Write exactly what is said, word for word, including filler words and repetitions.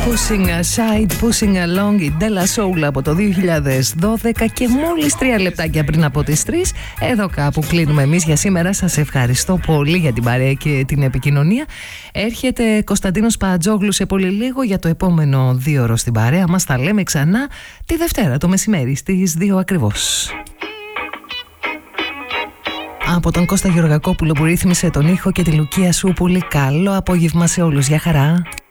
Pushing Aside, Pushing Along, η Della Soul από το δύο χιλιάδες δώδεκα και μόλις τρία λεπτάκια πριν από τις τρεις. Εδώ κάπου κλείνουμε εμείς για σήμερα. Σας ευχαριστώ πολύ για την παρέα και την επικοινωνία. Έρχεται Κωνσταντίνος Πατζόγλου σε πολύ λίγο για το επόμενο δύο ώρο στην παρέα μας. Τα λέμε ξανά τη Δευτέρα το μεσημέρι στις δύο ακριβώς. Από τον Κώστα Γεωργακόπουλο που ρύθμισε τον ήχο και τη Λουκία Σούπουλη, καλό απόγευμα σε όλους. Γεια χαρά.